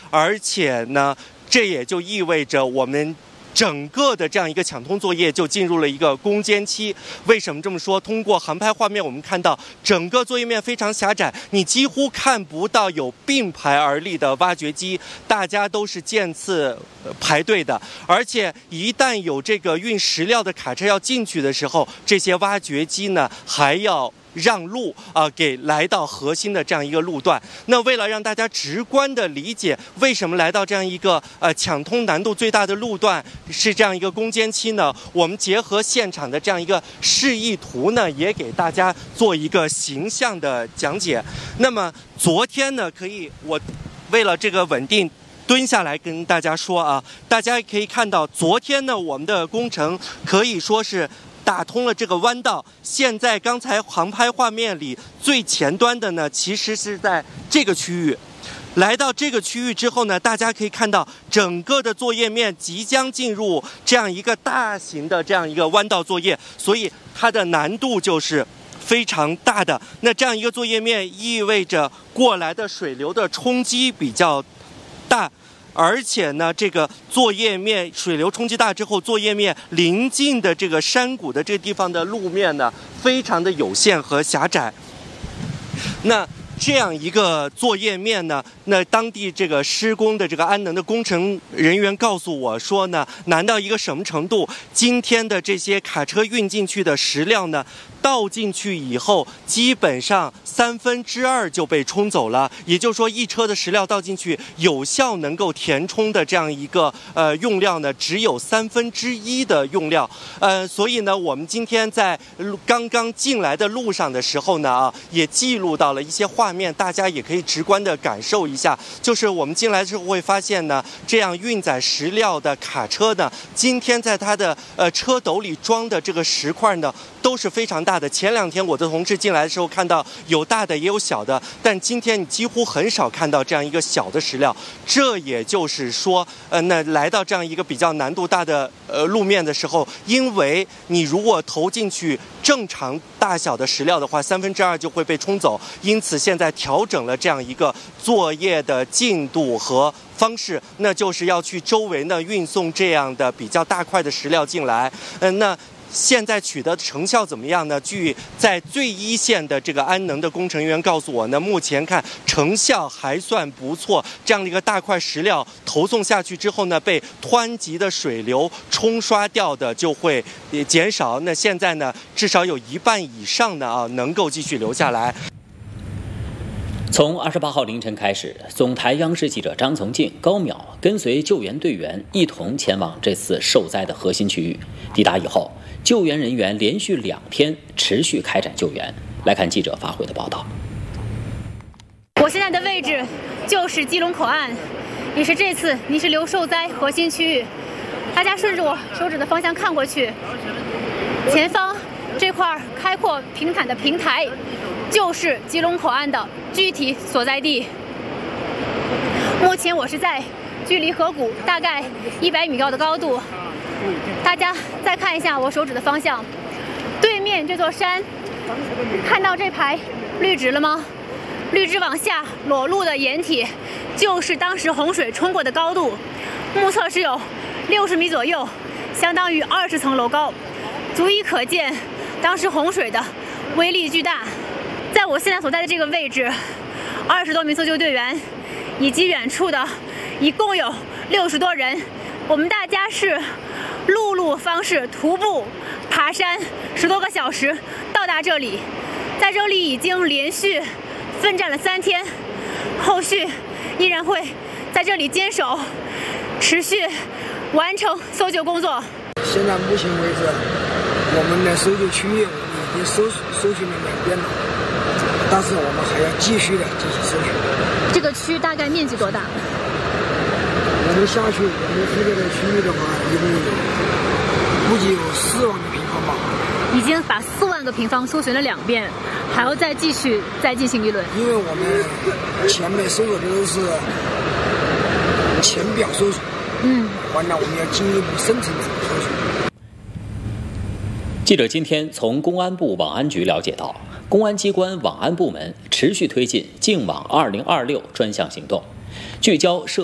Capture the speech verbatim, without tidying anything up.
而且呢，这也就意味着我们整个的这样一个抢通作业就进入了一个攻坚期。为什么这么说？通过航拍画面，我们看到整个作业面非常狭窄，你几乎看不到有并排而立的挖掘机，大家都是渐次排队的。而且一旦有这个运石料的卡车要进去的时候，这些挖掘机呢还要让路啊、呃，给来到核心的这样一个路段。那为了让大家直观的理解为什么来到这样一个呃抢通难度最大的路段是这样一个攻坚期呢，我们结合现场的这样一个示意图呢，也给大家做一个形象的讲解。那么昨天呢，可以我为了这个稳定蹲下来跟大家说啊，大家可以看到昨天呢，我们的工程可以说是打通了这个弯道。现在刚才航拍画面里最前端的呢，其实是在这个区域。来到这个区域之后呢，大家可以看到整个的作业面即将进入这样一个大型的这样一个弯道作业，所以它的难度就是非常大的。那这样一个作业面意味着过来的水流的冲击比较大。而且呢，这个作业面水流冲击大之后，作业面临近的这个山谷的这个地方的路面呢，非常的有限和狭窄。那这样一个作业面呢，那当地这个施工的这个安能的工程人员告诉我说呢，难到一个什么程度？今天的这些卡车运进去的石料呢，倒进去以后，基本上三分之二就被冲走了。也就是说，一车的石料倒进去，有效能够填充的这样一个呃用料呢，只有三分之一的用料。呃，所以呢，我们今天在刚刚进来的路上的时候呢，啊，也记录到了一些画面，大家也可以直观的感受一下。就是我们进来之后会发现呢，这样运载石料的卡车呢，今天在它的呃车斗里装的这个石块呢，都是非常大的。前两天我的同事进来的时候看到有大的也有小的，但今天你几乎很少看到这样一个小的石料。这也就是说，呃，那来到这样一个比较难度大的呃路面的时候，因为你如果投进去正常大小的石料的话，三分之二就会被冲走。因此现在调整了这样一个作业的进度和方式，那就是要去周围呢运送这样的比较大块的石料进来。嗯、呃，那现在取得成效怎么样呢？据在最一线的这个安能的工程员告诉我呢，目前看成效还算不错。这样的一个大块石料投送下去之后呢，被湍急的水流冲刷掉的就会减少。那现在呢，至少有一半以上的啊能够继续留下来。 从二十八号凌晨开始，总台央视记者张从静、高淼跟随救援队员一同前往这次受灾的核心区域。抵达以后，救援人员连续两天持续开展救援。来看记者发回的报道。 我现在的位置就是基隆口岸，也是这次泥石流受灾核心区域。大家顺着我手指的方向看过去，前方这块开阔平坦的平台就是基隆口岸的具体所在地。目前我是在距离河谷大概一百米高的高度，大家再看一下我手指的方向，对面这座山，看到这排绿植了吗？绿植往下裸露的掩体，就是当时洪水冲过的高度，目测是有六十米左右，相当于二十层楼高，足以可见当时洪水的威力巨大。在我现在所在的这个位置，二十多名搜救队员以及远处的一共有六十多人，我们大家是陆路方式徒步爬山十多个小时到达这里，在这里已经连续奋战了三天，后续依然会在这里坚守，持续完成搜救工作。 现在目前为止，我们的搜救区域已经搜搜寻了两遍了，但是我们还要继续的进行搜寻。 这个区大概面积多大？ 我们下去，我们负责的区域的话，一共有估计有四万个平方吧。 已经把四万个平方搜寻了两遍，还要再继续再进行一轮。 因为我们前面搜索的都是浅表搜索，嗯，完了我们要进一步深层次搜索。 记者今天从公安部网安局了解到，公安机关网安部门持续推进净网二零二六专项行动，聚焦涉